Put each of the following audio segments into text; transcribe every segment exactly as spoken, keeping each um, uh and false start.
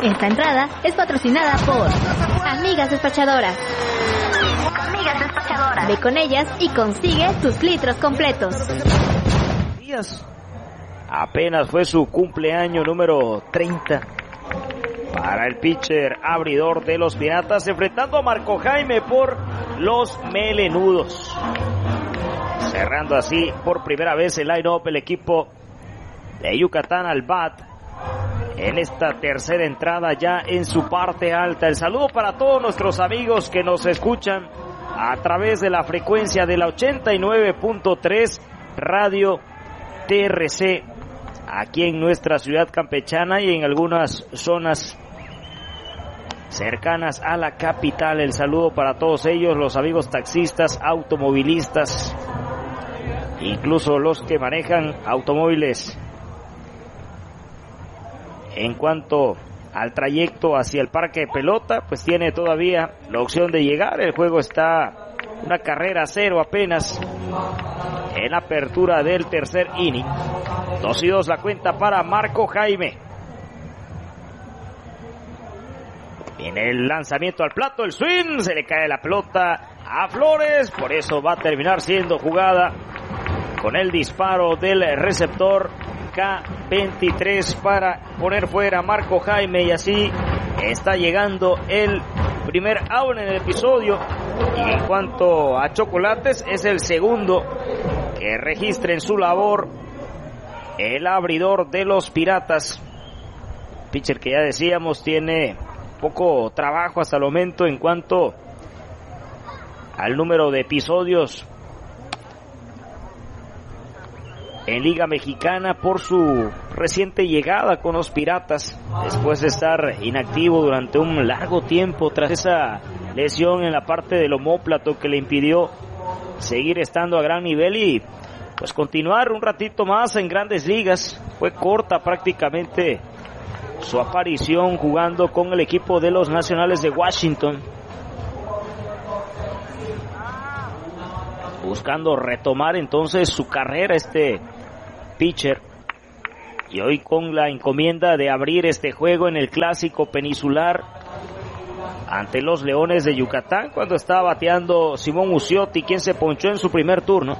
Esta entrada es patrocinada por Amigas Despachadoras. Amigas Despachadoras. Ve con ellas y consigue tus litros completos. Apenas fue su cumpleaños número treinta para el pitcher abridor de los Piratas, enfrentando a Marco Jaime por los Melenudos. Cerrando así por primera vez el line-up el equipo de Yucatán al bat en esta tercera entrada ya en su parte alta. El saludo para todos nuestros amigos que nos escuchan a través de la frecuencia de la ochenta y nueve punto tres Radio T R C aquí en nuestra ciudad campechana y en algunas zonas cercanas a la capital. El saludo para todos ellos, los amigos taxistas, automovilistas, incluso los que manejan automóviles. En cuanto al trayecto hacia el parque de pelota, pues tiene todavía la opción de llegar. El juego está una carrera a cero apenas en apertura del tercer inning. Dos y dos la cuenta para Marco Jaime. Viene el lanzamiento al plato, el swing, se le cae la pelota a Flores, por eso va a terminar siendo jugada con el disparo del receptor K veintitrés para poner fuera a Marco Jaime, y así está llegando el primer out en el episodio. Y en cuanto a chocolates, es el segundo que registra en su labor el abridor de los Piratas. Pitcher que ya decíamos tiene poco trabajo hasta el momento en cuanto al número de episodios en Liga Mexicana por su reciente llegada con los Piratas, después de estar inactivo durante un largo tiempo tras esa lesión en la parte del omóplato que le impidió seguir estando a gran nivel y pues continuar un ratito más en Grandes Ligas. Fue corta prácticamente su aparición jugando con el equipo de los Nacionales de Washington, buscando retomar entonces su carrera este pitcher, y hoy con la encomienda de abrir este juego en el Clásico Peninsular ante los Leones de Yucatán, cuando estaba bateando Simón Muciotti, quien se ponchó en su primer turno.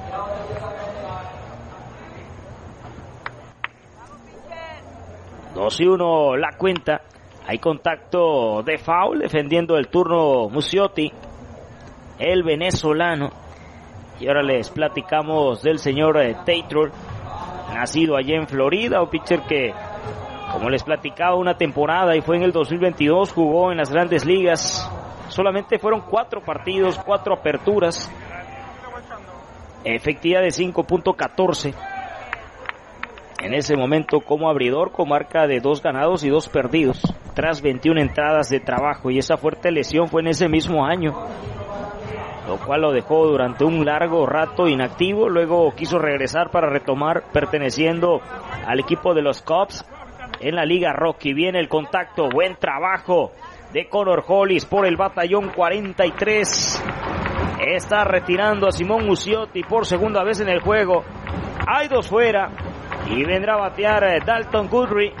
Dos y uno la cuenta. Hay contacto de foul defendiendo el turno Muciotti, el venezolano. Y ahora les platicamos del señor eh, Taylor, nacido allá en Florida, un pitcher que, como les platicaba, una temporada y fue en el dos mil veintidós, jugó en las Grandes Ligas. Solamente fueron cuatro partidos, cuatro aperturas, efectividad de cinco punto catorce. En ese momento como abridor, con marca de dos ganados y dos perdidos, tras veintiuna entradas de trabajo, y esa fuerte lesión fue en ese mismo año, lo cual lo dejó durante un largo rato inactivo. Luego quiso regresar para retomar perteneciendo al equipo de los Cubs en la Liga Rocky. Viene el contacto, buen trabajo de Connor Hollis por el batallón cuarenta y tres. Está retirando a Simón Muciotti por segunda vez en el juego. Hay dos fuera y vendrá a batear Dalton Goodry.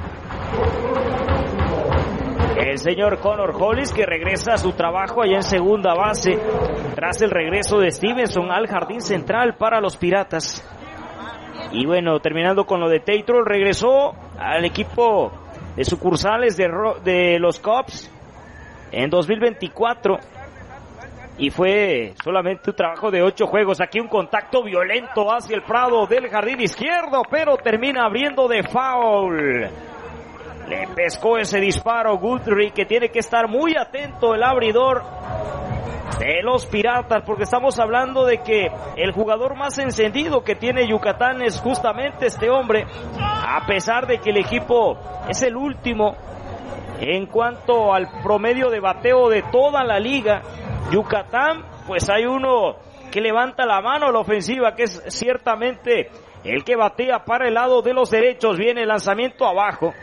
El señor Connor Hollis, que regresa a su trabajo allá en segunda base tras el regreso de Stevenson al jardín central para los Piratas. Y bueno, terminando con lo de Taylor, regresó al equipo de sucursales de, de los Cubs en dos mil veinticuatro y fue solamente un trabajo de ocho juegos. Aquí un contacto violento hacia el prado del jardín izquierdo, pero termina abriendo de foul. Le pescó ese disparo Guthrie, que tiene que estar muy atento el abridor de los Piratas, porque estamos hablando de que el jugador más encendido que tiene Yucatán es justamente este hombre, a pesar de que el equipo es el último en cuanto al promedio de bateo de toda la liga. Yucatán, pues hay uno que levanta la mano a la ofensiva, que es ciertamente el que batea para el lado de los derechos. Viene el lanzamiento abajo.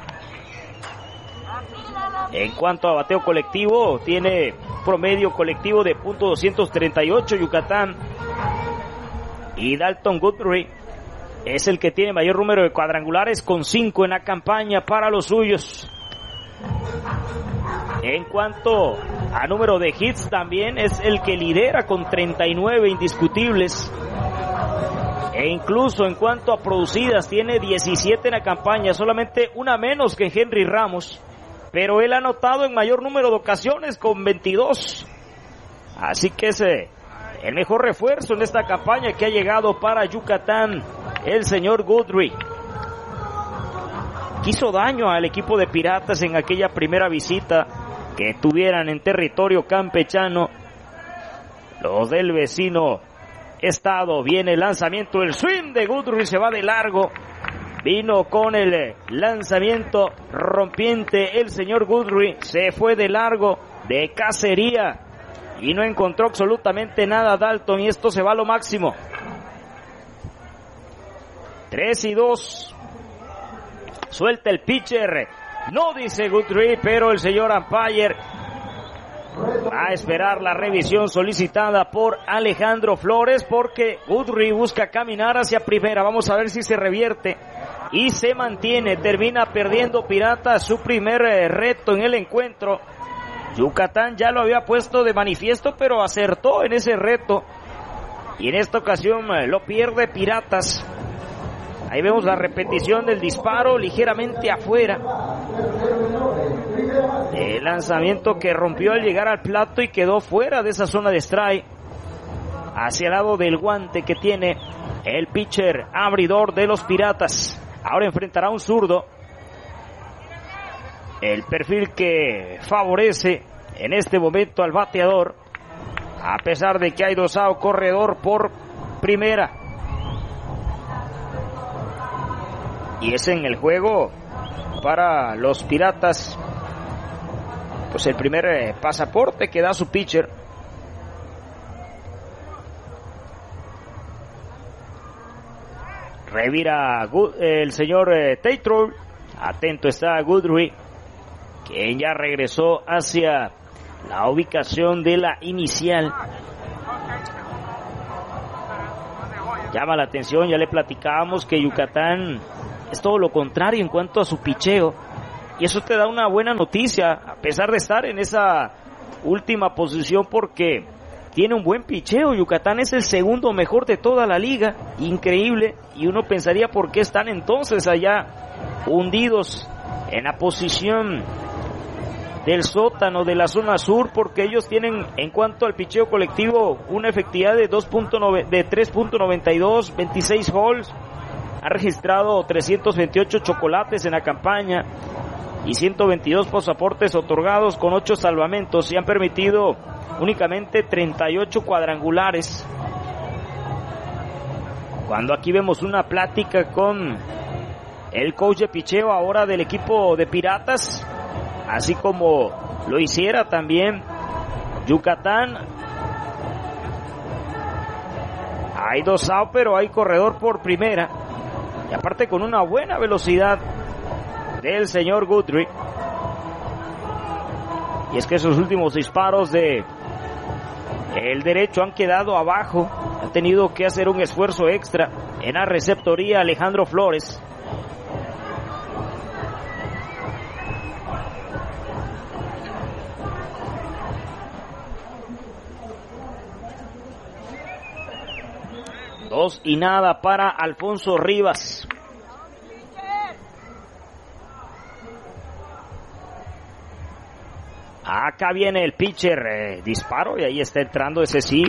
En cuanto a bateo colectivo, tiene promedio colectivo de punto doscientos treinta y ocho Yucatán, y Dalton Goodry es el que tiene mayor número de cuadrangulares con cinco en la campaña para los suyos. En cuanto a número de hits, también es el que lidera con treinta y nueve indiscutibles. E incluso en cuanto a producidas, tiene diecisiete en la campaña, solamente una menos que Henry Ramos. Pero él ha anotado en mayor número de ocasiones con veintidós. Así que es el mejor refuerzo en esta campaña que ha llegado para Yucatán, el señor Guthrie. Quiso daño al equipo de Piratas en aquella primera visita que tuvieran en territorio campechano. Los del vecino estado. Viene el lanzamiento, el swing de Guthrie, se va de largo. Vino con el lanzamiento rompiente el señor Guthrie, se fue de largo, de cacería, y no encontró absolutamente nada Dalton, y esto se va a lo máximo. tres y dos. Suelta el pitcher. No dice Guthrie, pero el señor umpire va a esperar la revisión solicitada por Alejandro Flores, porque Guthrie busca caminar hacia primera. Vamos a ver si se revierte y se mantiene. Termina perdiendo Piratas su primer eh, reto en el encuentro. Yucatán ya lo había puesto de manifiesto, pero acertó en ese reto, y en esta ocasión eh, lo pierde Piratas. Ahí vemos la repetición del disparo ligeramente afuera. El lanzamiento que rompió al llegar al plato y quedó fuera de esa zona de strike, hacia el lado del guante que tiene el pitcher abridor de los Piratas. Ahora enfrentará un zurdo. El perfil que favorece en este momento al bateador, a pesar de que hay dos out, corredor por primera. Y es en el juego para los Piratas pues el primer eh, pasaporte que da su pitcher. Revira el señor eh, Taylor. Atento está Guthrie, quien ya regresó hacia la ubicación de la inicial. Llama la atención, ya le platicábamos que Yucatán es todo lo contrario en cuanto a su picheo, y eso te da una buena noticia, a pesar de estar en esa última posición, porque tiene un buen picheo. Yucatán es el segundo mejor de toda la liga, increíble, y uno pensaría por qué están entonces allá hundidos en la posición del sótano de la zona sur, porque ellos tienen, en cuanto al picheo colectivo, una efectividad de, de tres punto noventa y dos, veintiséis holes. Ha registrado trescientos veintiocho chocolates en la campaña y ciento veintidós pasaportes otorgados, con ocho salvamentos, y han permitido únicamente treinta y ocho cuadrangulares. Cuando aquí vemos una plática con el coach de picheo ahora del equipo de Piratas, así como lo hiciera también Yucatán. Hay dos out, pero hay corredor por primera, y aparte con una buena velocidad del señor Guthrie. Y es que esos últimos disparos de el derecho han quedado abajo. Ha tenido que hacer un esfuerzo extra en la receptoría Alejandro Flores. Dos y nada para Alfonso Rivas. Acá viene el pitcher, eh, disparo, y ahí está entrando ese sí.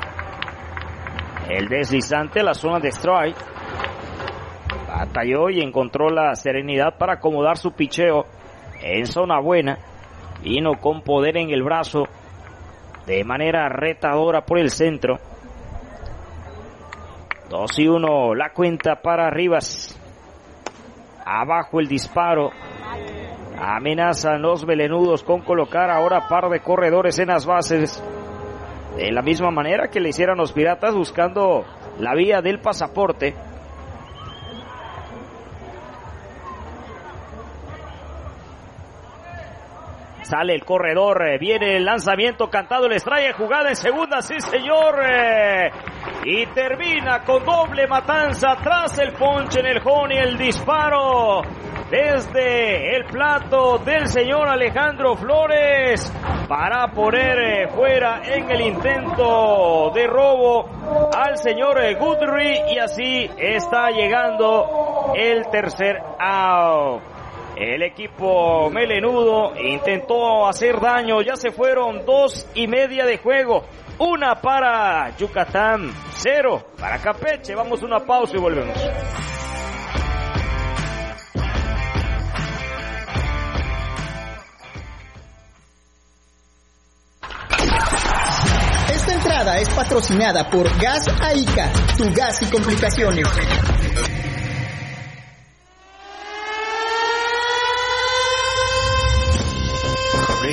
El deslizante, la zona de strike. Batalló y encontró la serenidad para acomodar su picheo en zona buena. Vino con poder en el brazo, de manera retadora por el centro. dos y uno la cuenta para Rivas. Abajo el disparo. Amenazan los melenudos con colocar ahora par de corredores en las bases, de la misma manera que le hicieran los Piratas, buscando la vía del pasaporte. Sale el corredor, viene el lanzamiento cantado, el strike, jugada en segunda, sí señor, y termina con doble matanza tras el ponche en el home y el disparo desde el plato del señor Alejandro Flores para poner fuera en el intento de robo al señor Guthrie, y así está llegando el tercer out. El equipo melenudo intentó hacer daño, ya se fueron dos y media de juego, una para Yucatán, cero para Campeche. Vamos a una pausa y volvemos. Esta entrada es patrocinada por Gas Aica, tu gas y complicaciones.